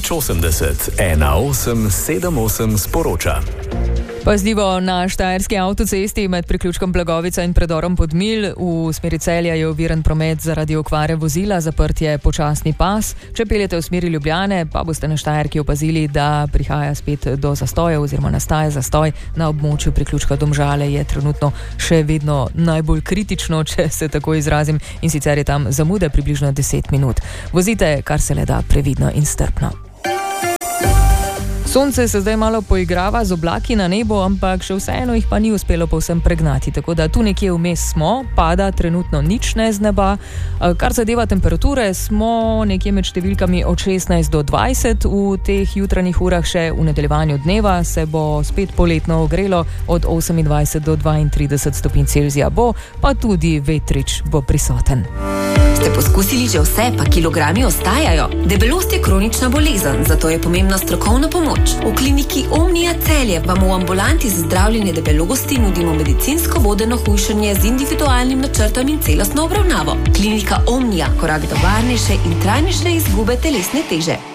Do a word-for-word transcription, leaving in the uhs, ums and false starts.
nič osemdeset ena osem sedem osem sporoča. Pazljivo na štajerski avtocesti med priključkom Blagovica in predorom Podmilj. V smeri Celja je oviran promet zaradi okvare vozila, zaprt je počasni pas. Če peljete v smeri Ljubljane, pa boste na Štajerki opazili, da prihaja spet do zastoja oziroma nastaja zastoj. Na območju priključka Domžale je trenutno še vedno najbolj kritično, če se tako izrazim, in sicer je tam zamude približno deset minut. Vozite kar se le da previdno in strpno. Sonce se zdaj malo poigrava z oblaki na nebo, ampak še vseeno jih pa ni uspelo povsem pregnati, tako da tu nekje vmes smo, pada trenutno nič ne z neba. Kar zadeva temperature, smo nekje med številkami od šestnajst do dvajset v teh jutranjih urah, še v nadaljevanju dneva se bo spet poletno ogrelo, od osemindvajset do dvaintrideset stopinj Celzija bo, pa tudi vetrič bo prisoten. Ste poskusili že vse, pa kilogrami ostajajo? Debelost je kronična bolezen, zato je pomembna strokovna pomoč. V kliniki Omnia Celje vam v ambulanti za zdravljenje debelosti nudimo medicinsko vodeno hujšanje z individualnim načrtom in celostno obravnavo. Klinika Omnia, korak do varnejše in trajnejše izgube telesne teže.